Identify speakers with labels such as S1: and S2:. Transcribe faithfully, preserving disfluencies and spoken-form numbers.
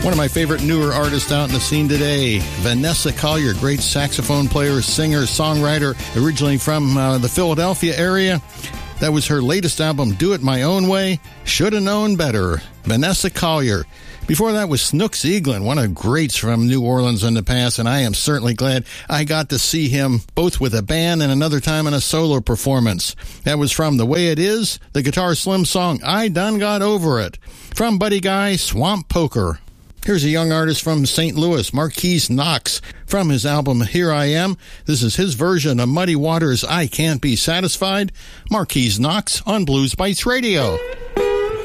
S1: One of my favorite newer artists out in the scene today, Vanessa Collier, great saxophone player, singer, songwriter, originally from uh, the Philadelphia area. That was her latest album, Do It My Own Way. Shoulda Known Better. Vanessa Collier. Before that was Snooks Eaglin, one of greats from New Orleans in the past, and I am certainly glad I got to see him both with a band and another time in a solo performance. That was from The Way It Is, the Guitar Slim song, I Done Got Over It. From Buddy Guy, Swamp Poker. Here's a young artist from Saint Louis, Marquise Knox, from his album Here I Am. This is his version of Muddy Waters' I Can't Be Satisfied. Marquise Knox on Blues Bites Radio.